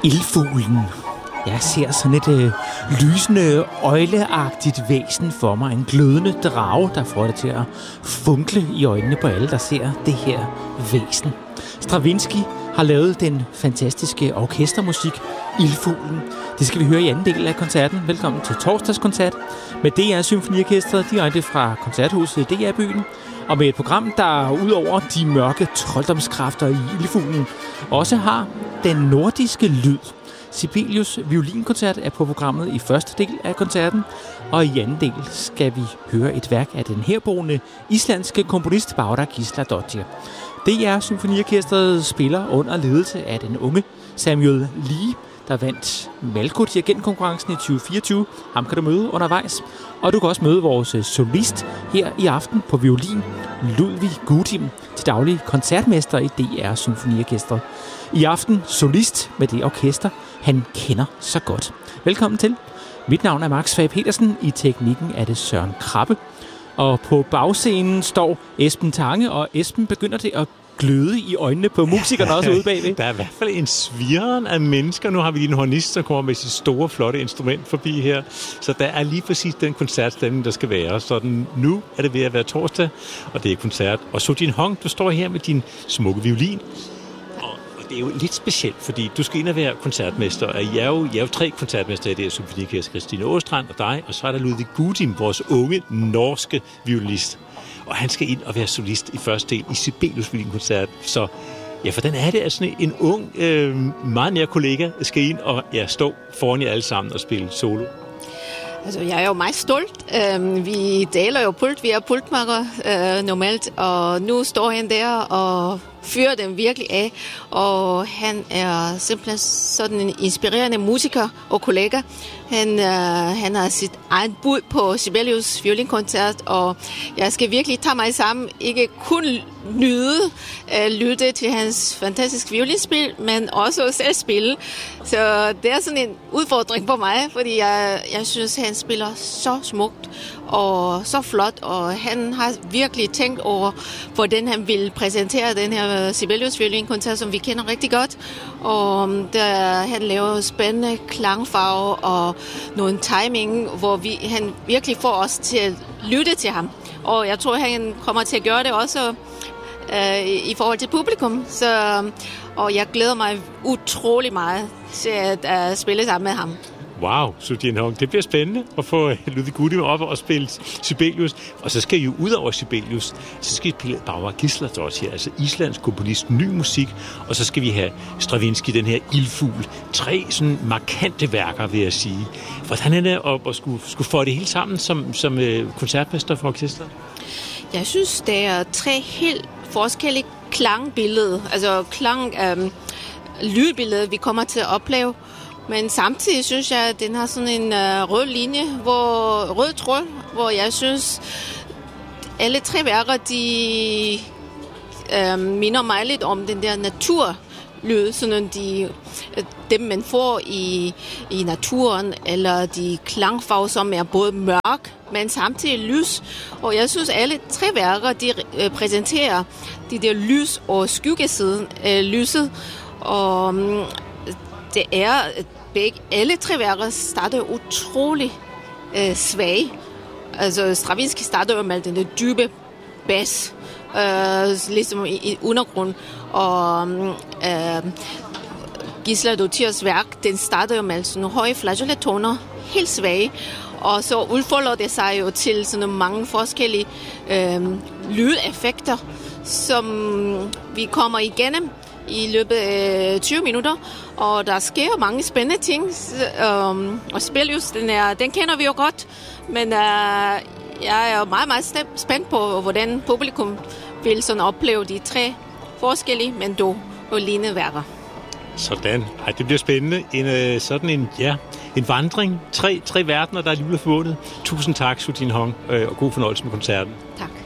Ildfuglen. Jeg ser sådan et lysende, øjleagtigt væsen for mig. En glødende drage, der får det til at funkle i øjnene på alle, der ser det her væsen. Stravinsky har lavet den fantastiske orkestermusik Ildfuglen. Det skal vi høre i anden del af koncerten. Velkommen til torsdagskoncert med DR Symfoniorkestret direkte fra Koncerthuset i DR-byen. Og med et program, der udover de mørke trolddomskræfter i Ildfuglen også har den nordiske lyd. Sibelius violinkoncert er på programmet i første del af koncerten, og i anden del skal vi høre et værk af den herboende islandske komponist Bára Gísladóttir. DR Symfoniorkestret spiller under ledelse af den unge Samuel Lee, der vandt Malko dirigentkonkurrencen i 2024. Ham kan du møde undervejs. Og du kan også møde vores solist her i aften på violin, Ludvig Gudim, til daglig koncertmester i DR Symfoniorkestret. I aften solist med det orkester, han kender så godt. Velkommen til. Mit navn er Max Fag Petersen. I teknikken er det Søren Krabbe. Og på bagscenen står Esben Tange, og Esben begynder det at gløde i øjnene på musikerne også ude bagved. Der er i hvert fald en svirren af mennesker. Nu har vi en hornist, der kommer med sit store, flotte instrument forbi her. Så der er lige præcis den koncertstemning, der skal være. Så nu er det ved at være torsdag, og det er koncert. Og Soo Jin Hong, du står her med din smukke violin. Det er jo lidt specielt, fordi du skal ind og være koncertmester, og I er jo 3 koncertmester i det Symfoniorkester, Christine Åstrand og dig, og så er der Ludvig Gudim, vores unge norske violinist. Og han skal ind og være solist i første del i Sibelius violinkoncert. Så ja, hvordan er det, at sådan en ung, meget nær kollega skal ind og stå foran jer alle sammen og spille solo? Altså, jeg er jo meget stolt. Vi deler jo pult, vi er pultmakker normalt, og nu står han der og fyrer den virkelig af, og han er simpelthen sådan en inspirerende musiker og kollega. Han har sit eget bud på Sibelius violinkoncert, og jeg skal virkelig tage mig sammen, ikke kun lytte til hans fantastiske violinspil, men også selv spille. Så det er sådan en udfordring for mig, fordi jeg synes, han spiller så smukt og så flot, og han har virkelig tænkt over, hvordan han vil præsentere den her Sibelius violinkoncert, som vi kender rigtig godt. Og han laver spændende klangfarver og nogle timing, hvor han virkelig får os til at lytte til ham. Og jeg tror, han kommer til at gøre det også i forhold til publikum. Og jeg glæder mig utrolig meget til at spille sammen med ham. Wow, Soo Jin Hong. Det bliver spændende at få Ludvig Gudim op og spille Sibelius. Og så skal I jo ud over Sibelius, så skal I spille Bára Gísladóttir, altså islandsk komponist, ny musik. Og så skal vi have Stravinsky, den her Ildfugl. 3 sådan markante værker, vil jeg sige. Hvordan er det at skulle få det hele sammen som koncertmester for orkestret? Jeg synes, det er 3 helt forskellige klangbilleder, altså lydbilleder, vi kommer til at opleve. Men samtidig synes jeg, at den har sådan en rød linje, rød tråd, hvor jeg synes, alle 3 værker, de minder mig lidt om den der naturlyd, sådan dem man får i naturen, eller de klangfarver, som er både mørk, men samtidig lys. Og jeg synes, alle 3 værker, de præsenterer de der lys og skyggesiden af lyset. Og det er alle 3 værker starter utrolig svage. Altså Stravinsky starter med den der dybe bas, ligesom i undergrund. Og Gísladóttirs værk, den starter jo med sådan nogle høje flageoletoner, helt svage. Og så udfolder det sig jo til sådan mange forskellige lydeffekter, som vi kommer igennem i løbet af 20 minutter, og der sker mange spændende ting, og Sibelius, den kender vi jo godt, men jeg er meget, meget spændt på, hvordan publikum vil sådan opleve de 3 forskellige, men dog lignende værker. Sådan. Ej, det bliver spændende. En vandring. 3 verdener, der er lige forbundet. Tusind tak, Soo Jin Hong, og god fornøjelse med koncerten. Tak.